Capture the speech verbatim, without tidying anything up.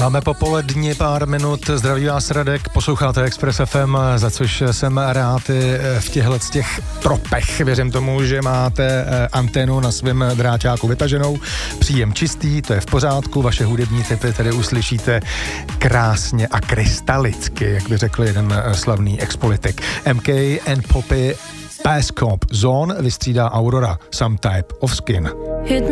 Máme popolední pár minut, zdraví vás Radek, posloucháte Express F M, za což jsem rád v těchto z těch tropech. Věřím tomu, že máte anténu na svém dráťáku vytaženou, příjem čistý, to je v pořádku, vaše hudební tipy tedy uslyšíte krásně a krystalicky, jak by řekl jeden slavný expolitik. M K and Poppy Passcop Zone vystřídá Aurora, Some Type of Skin.